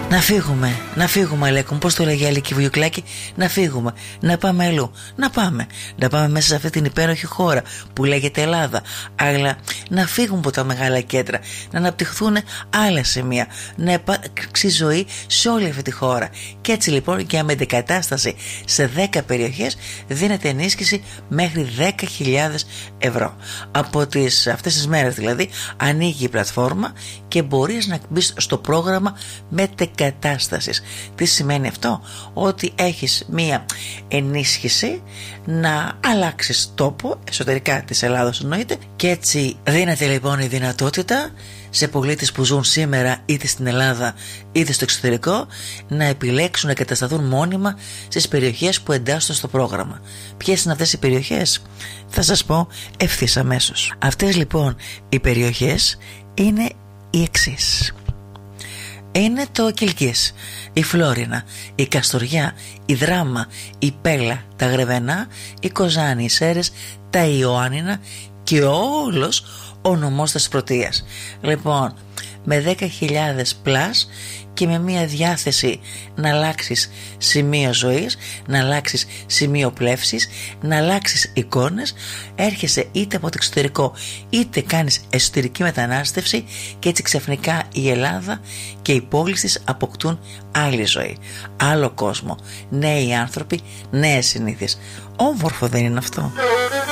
Να φύγουμε Αλέκο, πώς το λέγει η Αλίκη Βουγιουκλάκη, να φύγουμε, να πάμε αλλού, να πάμε μέσα σε αυτή την υπέροχη χώρα που λέγεται Ελλάδα, αλλά να φύγουν από τα μεγάλα κέντρα, να αναπτυχθούν άλλα σημεία, να υπάρξει ζωή σε όλη αυτή τη χώρα. Και έτσι λοιπόν για μετεκατάσταση σε 10 περιοχές δίνεται ενίσχυση μέχρι 10.000 ευρώ. Από αυτές τις μέρες δηλαδή ανοίγει η πλατφόρμα και μπορείς να μπεις στο πρόγραμμα μετεκατάστασης. Τι σημαίνει αυτό? Ότι έχεις μία ενίσχυση να αλλάξεις τόπο εσωτερικά της Ελλάδος εννοείται, και έτσι δίνεται λοιπόν η δυνατότητα σε πολίτες που ζουν σήμερα είτε στην Ελλάδα είτε στο εξωτερικό να επιλέξουν να κατασταθούν μόνιμα στις περιοχές που εντάσσονται στο πρόγραμμα. Ποιες είναι αυτές οι περιοχές? Θα σας πω ευθύς αμέσως. Αυτές λοιπόν οι περιοχές είναι οι εξής. Είναι το Κιλκής, η Φλόρινα, η Καστοριά, η Δράμα, η Πέλα, τα Γρεβενά, η Κοζάνη, οι Σέρες, τα Ιωάννινα και όλος ο νομός της Πρωτείας. Λοιπόν, με 10.000 πλάς και με μια διάθεση να αλλάξεις σημείο ζωής, να αλλάξεις σημείο πλεύσης, να αλλάξεις εικόνες, έρχεσαι είτε από το εξωτερικό είτε κάνεις εσωτερική μετανάστευση και έτσι ξαφνικά η Ελλάδα και οι πόλεις της αποκτούν άλλη ζωή, άλλο κόσμο, νέοι άνθρωποι, νέες συνήθειες. Όμορφο δεν είναι αυτό?